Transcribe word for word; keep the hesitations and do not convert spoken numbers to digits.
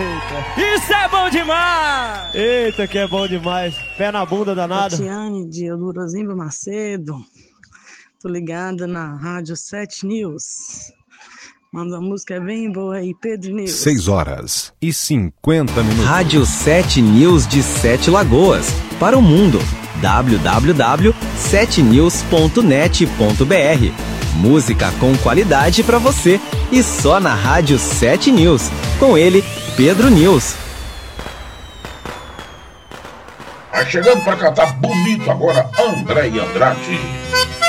Eita. Isso é bom demais! Eita, que é bom demais. Pé na bunda danado. Tatiane de Eudorozinho Macedo. Tô ligada na Rádio sete News. Manda uma música bem boa aí, Pedro News. seis horas e cinquenta minutos. Rádio sete News de Sete Lagoas. Para o mundo. w w w ponto sete news ponto net ponto b r. Música com qualidade para você. E só na Rádio sete News. Com ele, Pedro News. Vai chegando pra cantar bonito agora, André Andrade.